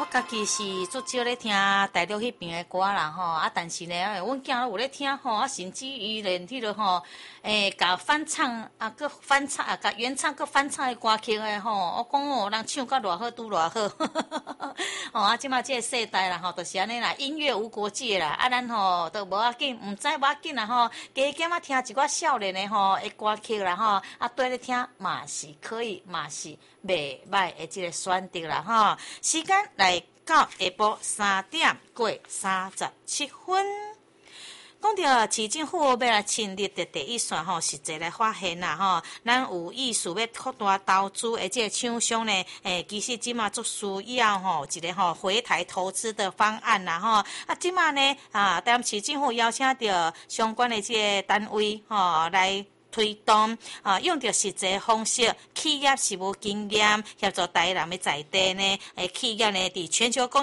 家己是足少咧听大陆迄边的歌啦吼，啊，但是呢，阮囝有咧听吼，啊，甚至于连迄落吼，甲翻唱啊，佮翻唱啊，甲原唱佮翻唱的歌曲的吼，我讲哦，人唱甲偌好拄偌好，吼啊，即马即个世代啦吼，就是安尼啦，音乐无国界啦，啊，咱吼都无要紧，毋知无要紧啦吼，加减啊听一寡少年的吼的歌曲啦吼，啊，对咧听嘛是可以，嘛是袂歹的即个选择啦吼，时间来到下晡3:37。讲到市政府要来成立的第一线吼，实际来发现啦吼，咱有意思要扩大投资的这个厂商呢，其实即马足需要吼一个吼回台投资的方案啦吼，啊即马呢咱市政府邀请到相关的这个单位吼来推动用着实际方式，企业实务经验协助台南的在地呢，企业呢伫全球